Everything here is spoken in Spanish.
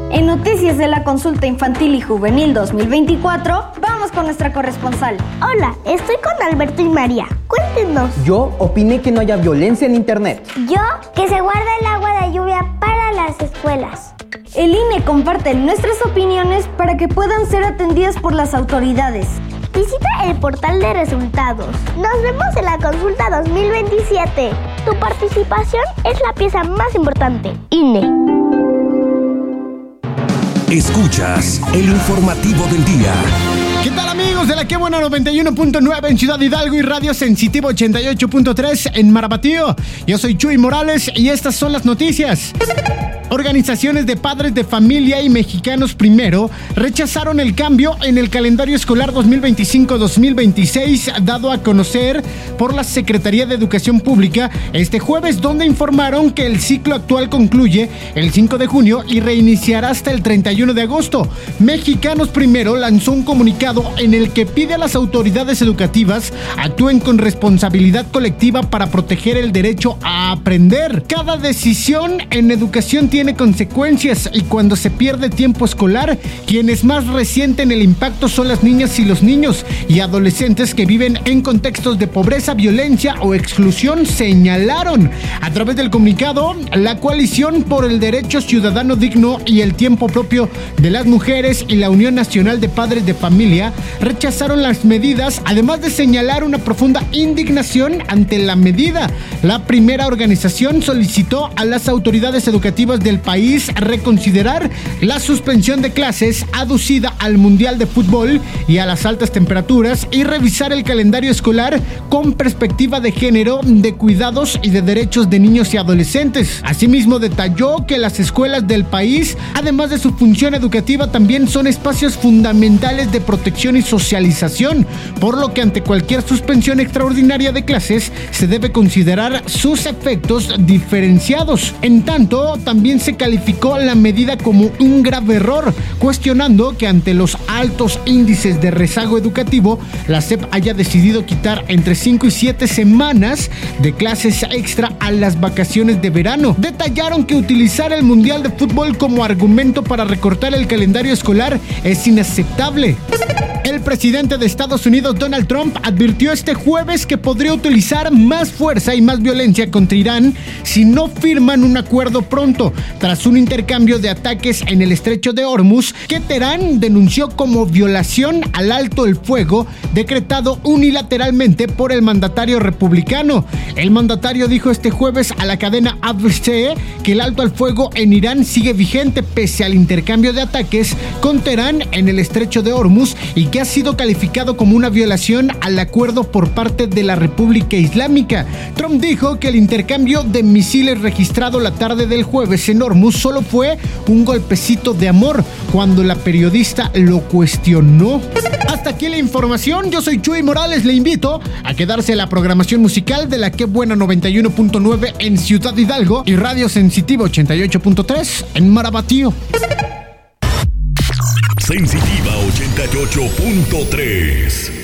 En Noticias de la Consulta Infantil y Juvenil 2024, vamos con nuestra corresponsal. Hola, estoy con Alberto y María. Cuéntenos. Yo opiné que no haya violencia en internet. Yo, que se guarde el agua de lluvia para las escuelas. El INE comparte nuestras opiniones para que puedan ser atendidas por las autoridades. Visita el portal de resultados. Nos vemos en la consulta 2027. Tu participación es la pieza más importante. INE. Escuchas el informativo del día. ¿Qué tal, amigos de la Qué Buena 91.9 en Ciudad Hidalgo y Radio Sensitivo 88.3 en Marabatío? Yo soy Chuy Morales y estas son las noticias. Organizaciones de padres de familia y Mexicanos Primero rechazaron el cambio en el calendario escolar 2025-2026 dado a conocer por la Secretaría de Educación Pública este jueves, donde informaron que el ciclo actual concluye el 5 de junio y reiniciará hasta el 31 de agosto. Mexicanos Primero lanzó un comunicado en el que pide a las autoridades educativas actúen con responsabilidad colectiva para proteger el derecho a aprender. Cada decisión en educación tiene consecuencias y cuando se pierde tiempo escolar, quienes más resienten el impacto son las niñas y los niños y adolescentes que viven en contextos de pobreza, violencia o exclusión, señalaron. A través del comunicado, la Coalición por el Derecho Ciudadano Digno y el Tiempo Propio de las Mujeres y la Unión Nacional de Padres de Familia rechazaron las medidas, además de señalar una profunda indignación ante la medida. La primera organización solicitó a las autoridades educativas del país reconsiderar la suspensión de clases aducida al Mundial de Fútbol y a las altas temperaturas y revisar el calendario escolar con perspectiva de género, de cuidados y de derechos de niños y adolescentes. Asimismo, detalló que las escuelas del país, además de su función educativa, también son espacios fundamentales de protección y socialización, por lo que ante cualquier suspensión extraordinaria de clases se debe considerar sus efectos diferenciados. En tanto, también se calificó la medida como un grave error, cuestionando que ante los altos índices de rezago educativo, la SEP haya decidido quitar entre 5 y 7 semanas de clases extra a las vacaciones de verano. Detallaron que utilizar el Mundial de Fútbol como argumento para recortar el calendario escolar es inaceptable. El presidente de Estados Unidos, Donald Trump, advirtió este jueves que podría utilizar más fuerza y más violencia contra Irán si no firman un acuerdo pronto, tras un intercambio de ataques en el estrecho de Hormuz que Teherán denunció como violación al alto el fuego decretado unilateralmente por el mandatario republicano. El mandatario dijo este jueves a la cadena ABC que el alto al fuego en Irán sigue vigente pese al intercambio de ataques con Teherán en el estrecho de Hormuz y que ha sido calificado como una violación al acuerdo por parte de la República Islámica. Trump dijo que el intercambio de misiles registrado la tarde del jueves en Hormuz solo fue un golpecito de amor cuando la periodista lo cuestionó. Hasta aquí la información. Yo soy Chuy Morales. Le invito a quedarse en la programación musical de la Qué Buena 91.9 en Ciudad Hidalgo y Radio Sensitivo 88.3 en Marabatío. Sensitiva 88.3.